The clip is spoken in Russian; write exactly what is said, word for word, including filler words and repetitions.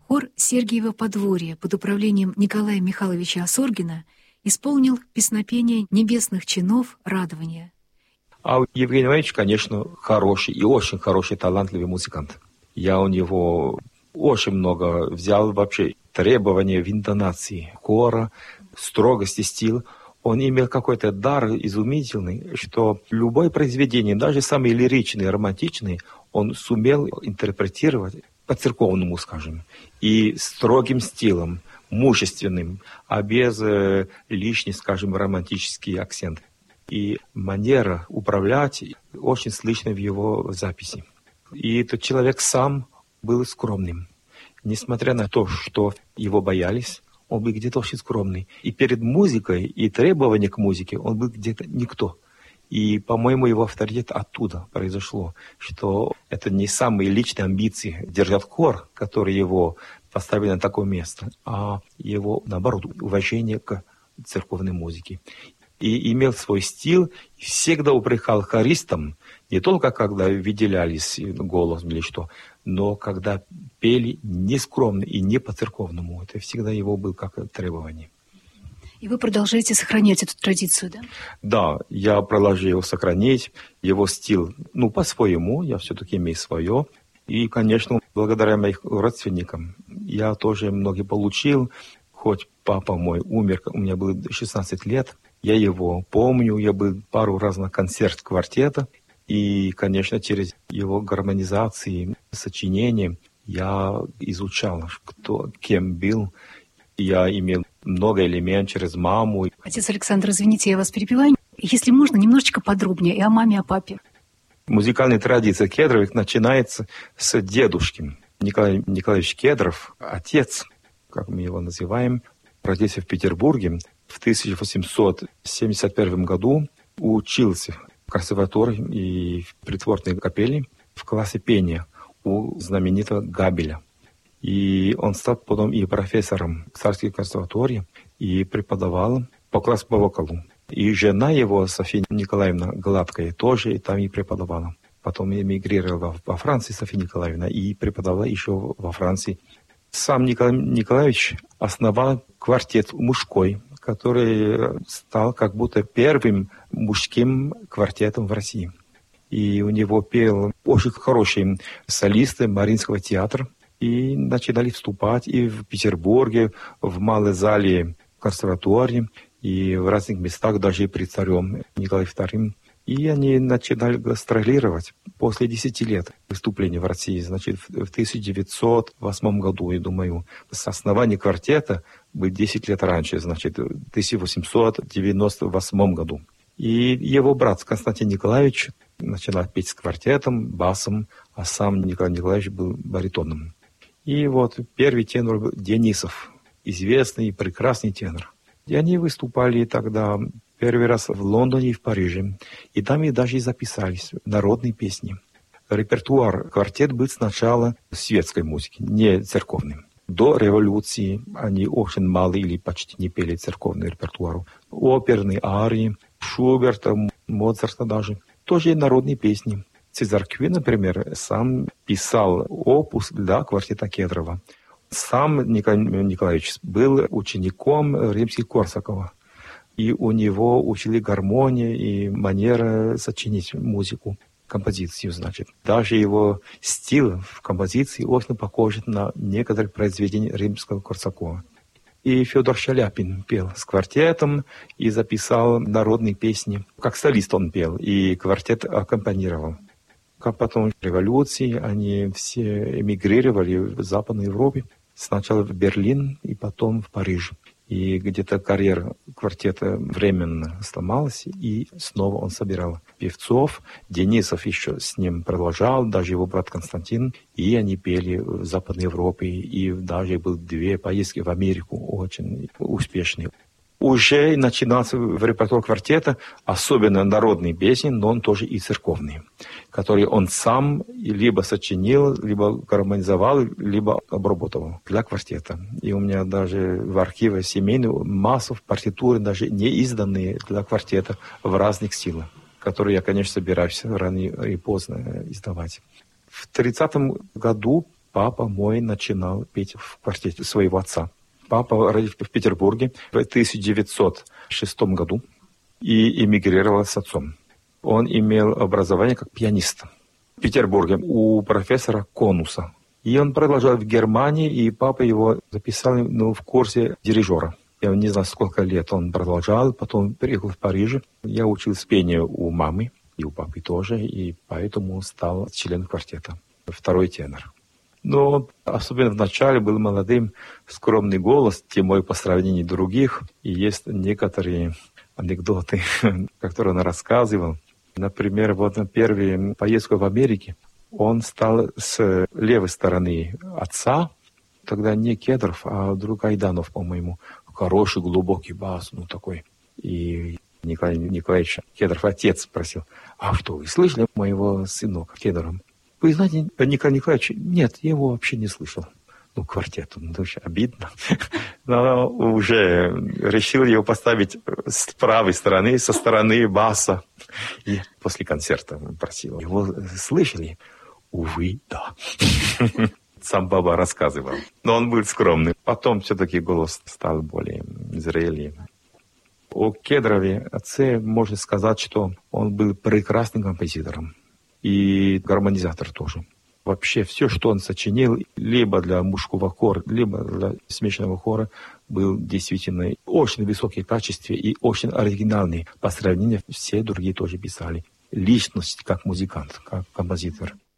Хор Сергиева подворья под управлением Николая Михайловича Осоргина исполнил песнопение небесных чинов радования. А Евгений Иванович, конечно, хороший и очень хороший, талантливый музыкант. Я у него очень много взял вообще требования в интонации хора, строгости стиля. Он имел какой-то дар изумительный, что любое произведение, даже самые лиричные, романтичные, он сумел интерпретировать по-церковному, скажем, и строгим стилем, мужественным, а без э, лишних, скажем, романтический акцент. И манера управлять очень слышна в его записи. И этот человек сам был скромным. Несмотря на то, что его боялись, он был где-то очень скромный. И перед музыкой, и требования к музыке, он был где-то никто. И, по-моему, его авторитет оттуда произошло, что это не самые личные амбиции держать хор, который его поставили на такое место, а его, наоборот, уважение к церковной музыке. И имел свой стиль, и всегда упрекал хористам, не только когда выделялись голос или что, но когда пели нескромно и не по-церковному. Это всегда его было как требование. И вы продолжаете сохранять эту традицию, да? Да, я продолжаю сохранить его стиль, ну, по-своему, я все-таки имею свое. И, конечно, благодаря моим родственникам я тоже многие получил, хоть папа мой умер, у меня было шестнадцать лет, я его помню, я был пару раз на концерт квартета, и, конечно, через его гармонизации, сочинения я изучал, кто кем был. Я имел много элементов через маму. Отец Александр, извините, я вас перебиваю. Если можно, немножечко подробнее и о маме, и о папе. Музыкальная традиция Кедровых начинается с дедушки. Николай Николаевич Кедров, отец, как мы его называем, родился в Петербурге. В тысяча восемьсот семьдесят первом году учился в консерватории и в придворной капелле в классе пения у знаменитого Габеля. И он стал потом и профессором Царской консерватории, и преподавал по классу по вокалу. И жена его, Софья Николаевна Гладкая, тоже там и преподавала. Потом эмигрировала во Францию Софья Николаевна и преподавала еще во Франции. Сам Николай Николаевич основал квартет мужской, который стал как будто первым мужским квартетом в России. И у него пел очень хорошие солисты Мариинского театра. И начинали вступать и в Петербурге, в малой зале консерватории, и в разных местах, даже и при царем Николае втором. И они начинали гастролировать после десяти лет выступления в России. Значит, в тысяча девятьсот восьмом году, я думаю, с основания квартета был десять лет раньше, значит, в тысяча восемьсот девяносто восьмом году. И его брат Константин Николаевич начинал петь с квартетом, басом, а сам Николай Николаевич был баритоном. И вот первый тенор был Денисов, известный и прекрасный тенор. И они выступали тогда первый раз в Лондоне и в Париже. И там и даже и записались народные песни. Репертуар квартет был сначала светской музыки, не церковным. До революции они очень мало или почти не пели церковный репертуар. Оперные арии, Шуберта, Моцарта даже. Тоже народные песни. Цезарь Кюи, например, сам писал опус для квартета Кедрова. Сам Николай Николаевич был учеником Римски-Корсакова. И у него учили гармонию и манера сочинить музыку, композицию, значит. Даже его стиль в композиции очень похож на некоторые произведения Римского-Корсакова. И Федор Шаляпин пел с квартетом и записал народные песни. Как солист он пел, и квартет аккомпанировал. Как потом революции, они все эмигрировали в Западной Европе. Сначала в Берлин и потом в Париж. И где-то карьера квартета временно сломалась, и снова он собирал певцов. Денисов еще с ним продолжал, даже его брат Константин. И они пели в Западной Европе, и даже было две поездки в Америку очень успешные. Уже начинался в репертуар квартета, особенно народные песни, но он тоже и церковные, которые он сам либо сочинил, либо гармонизовал, либо обработал для квартета. И у меня даже в архиве семейной массу партитуры, даже не изданные для квартета в разных стилях, которые я, конечно, собираюсь рано и поздно издавать. В тридцатом году папа мой начинал петь в квартете своего отца. Папа родился в Петербурге в тысяча девятьсот шестом году и эмигрировал с отцом. Он имел образование как пианист в Петербурге у профессора Конуса. И он продолжал в Германии, и папа его записал ну, в курсе дирижера. Я не знаю, сколько лет он продолжал, потом приехал в Париж. Я учился пению у мамы, и у папы тоже, и поэтому стал членом квартета, второй тенор. Но особенно в начале был молодым, скромный голос, тем более по сравнению других. И есть некоторые анекдоты, которые он рассказывал. Например, вот на первую поездку в Америке он стал с левой стороны отца, тогда не Кедров, а друг Айданов, по-моему. Хороший, глубокий бас, ну такой. И Николай Николаевич Кедров, отец, спросил: а что, вы слышали моего сынка Кедрова? Вы знаете, Николай Николаевич, нет, я его вообще не слышал. Ну, квартет, ну, очень обидно. Но уже решил его поставить с правой стороны, со стороны баса. И после концерта просил: его слышали? Увы, да. Сам баба рассказывал. Но он был скромный. Потом все-таки голос стал более зрелый. О Кедрове отце можно сказать, что он был прекрасным композитором. И гармонизатор тоже. Вообще все, что он сочинил, либо для мужского хора, либо для смешанного хора, был действительно очень высокой качестве и очень оригинальный. По сравнению, все другие тоже писали. Личность как музыкант, как композитор.